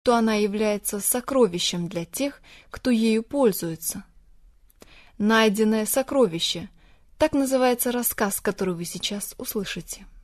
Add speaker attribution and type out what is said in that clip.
Speaker 1: то она является сокровищем для тех, кто ею пользуется. «Найденное сокровище» — так называется рассказ, который вы сейчас услышите.